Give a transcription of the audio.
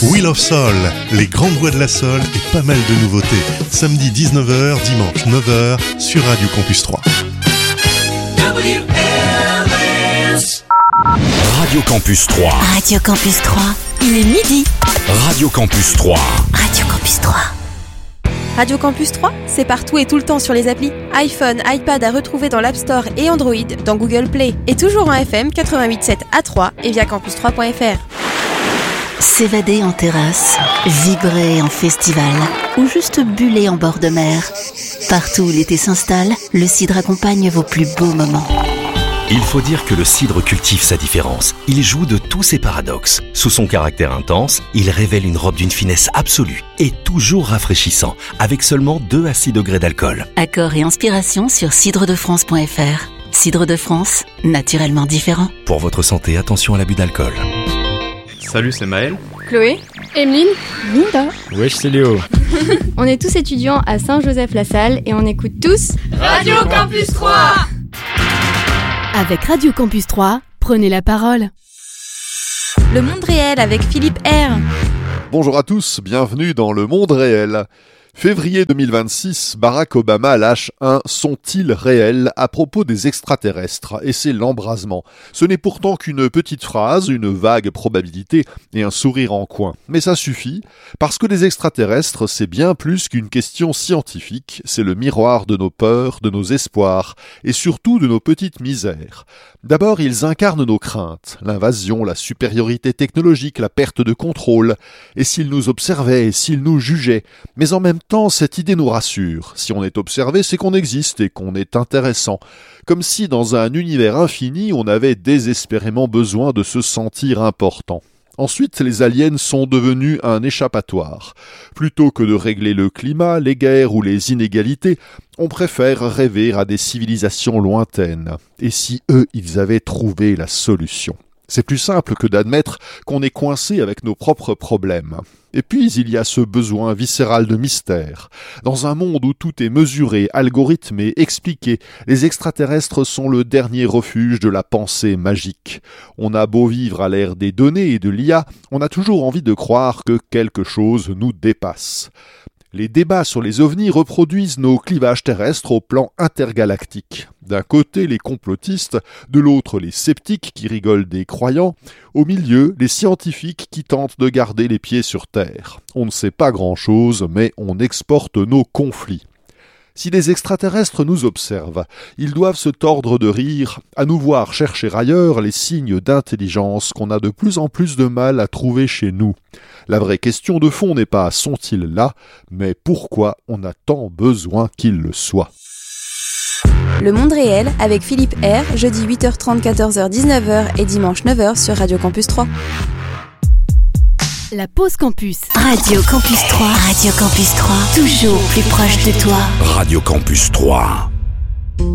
Wheel of Soul, les grandes voix de la soul et pas mal de nouveautés. Samedi 19h, dimanche 9h sur Radio Campus 3. Radio Campus 3. Radio Campus 3. Il est midi. Radio Campus 3. Radio Campus 3. Radio Campus 3, c'est partout et tout le temps sur les applis. iPhone, iPad à retrouver dans l'App Store et Android, dans Google Play. Et toujours en FM 88.7 à 3 et via campus3.fr. S'évader en terrasse, vibrer en festival ou juste buller en bord de mer. Partout où l'été s'installe, le cidre accompagne vos plus beaux moments. Il faut dire que le cidre cultive sa différence. Il joue de tous ses paradoxes. Sous son caractère intense, il révèle une robe d'une finesse absolue et toujours rafraîchissant, avec seulement 2 à 6 degrés d'alcool. Accords et inspiration sur cidredefrance.fr. Cidre de France, naturellement différent. Pour votre santé, attention à l'abus d'alcool. Salut, c'est Maël. Chloé, Emeline, Linda. Wesh, c'est Léo. On est tous étudiants à Saint-Joseph-la-Salle et on écoute tous Radio Campus 3. Avec Radio Campus 3, prenez la parole. Le monde réel avec Philippe R. Bonjour à tous, bienvenue dans le monde réel. Février 2026, Barack Obama lâche un « sont-ils réels ?» à propos des extraterrestres, et c'est l'embrasement. Ce n'est pourtant qu'une petite phrase, une vague probabilité et un sourire en coin. Mais ça suffit, parce que les extraterrestres, c'est bien plus qu'une question scientifique, c'est le miroir de nos peurs, de nos espoirs, et surtout de nos petites misères. D'abord, ils incarnent nos craintes, l'invasion, la supériorité technologique, la perte de contrôle, et s'ils nous observaient, et s'ils nous jugeaient, mais en même temps, cette idée nous rassure. Si on est observé, c'est qu'on existe et qu'on est intéressant. Comme si dans un univers infini, on avait désespérément besoin de se sentir important. Ensuite, les aliens sont devenus un échappatoire. Plutôt que de régler le climat, les guerres ou les inégalités, on préfère rêver à des civilisations lointaines. Et si eux, ils avaient trouvé la solution ? C'est plus simple que d'admettre qu'on est coincé avec nos propres problèmes. Et puis, il y a ce besoin viscéral de mystère. Dans un monde où tout est mesuré, algorithmé, expliqué, les extraterrestres sont le dernier refuge de la pensée magique. On a beau vivre à l'ère des données et de l'IA, on a toujours envie de croire que quelque chose nous dépasse. Les débats sur les ovnis reproduisent nos clivages terrestres au plan intergalactique. D'un côté, les complotistes, de l'autre, les sceptiques qui rigolent des croyants, au milieu, les scientifiques qui tentent de garder les pieds sur terre. On ne sait pas grand-chose, mais on exporte nos conflits. Si les extraterrestres nous observent, ils doivent se tordre de rire, à nous voir chercher ailleurs les signes d'intelligence qu'on a de plus en plus de mal à trouver chez nous. La vraie question de fond n'est pas « sont-ils là ?», mais pourquoi on a tant besoin qu'ils le soient. Le monde réel avec Philippe R, jeudi 8h30, 14h, 19h et dimanche 9h sur Radio Campus 3. La pause campus. Radio Campus 3. Radio Campus 3. Toujours plus proche de toi. Radio Campus 3.